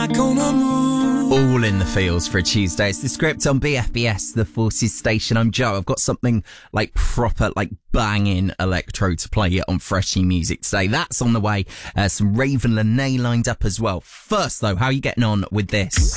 back on the move. All in the feels for a Tuesday. It's the script on BFBS, the Forces Station. I'm Joe. I've got something like proper, like banging electro to play on Freshy Music today. That's on the way. Some Raven Lene lined up as well. First though, how are you getting on with this?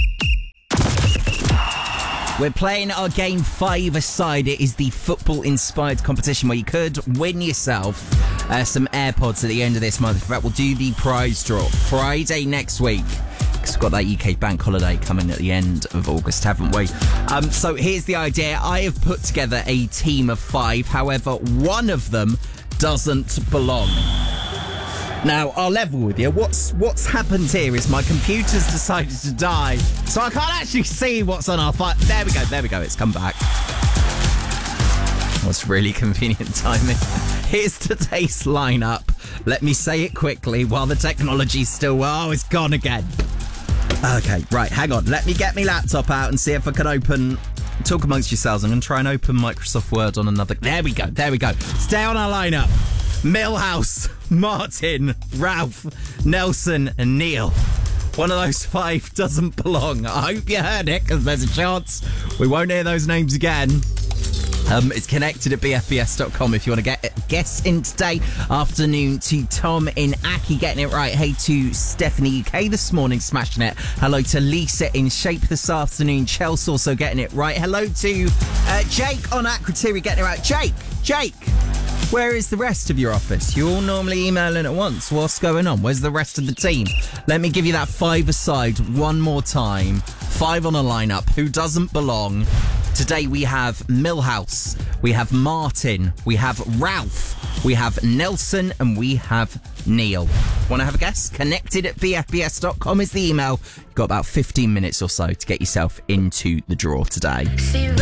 We're playing our game 5-a-side. It is the football-inspired competition where you could win yourself some AirPods at the end of this month. In fact, we'll do the prize draw Friday next week, because we've got that UK bank holiday coming at the end of August, haven't we? So here's the idea. I have put together a team of 5. However, one of them doesn't belong. Now, I'll level with you. What's happened here is my computer's decided to die, so I can't actually see what's on our file. There we go. It's come back. What's really convenient timing. Here's today's lineup. Let me say it quickly while the technology's still... Oh, it's gone again. Okay, right, hang on. Let me get my laptop out and see if I can open... Talk amongst yourselves. I'm going to try and open Microsoft Word on another... There we go. Stay on our lineup. Millhouse, Martin, Ralph, Nelson and Neil. One of those 5 doesn't belong. I hope you heard it, because there's a chance we won't hear those names again. It's connected at bfbs.com if you want to get a guess in today. Afternoon to Tom in Aki getting it right. Hey to Stephanie UK this morning, smashing it. Hello to Lisa in Shape this afternoon. Chelsea also getting it right. Hello to Jake on Akrotiri getting it right. Jake, where is the rest of your office? You're all normally emailing at once. What's going on? Where's the rest of the team? Let me give you that 5-a-side one more time. 5 on a lineup. Who doesn't belong? Today we have Millhouse, we have Martin, we have Ralph, we have Nelson, and we have Neil. Want to have a guess? Connected at bfbs.com is the email. You've got about 15 minutes or so to get yourself into the draw today.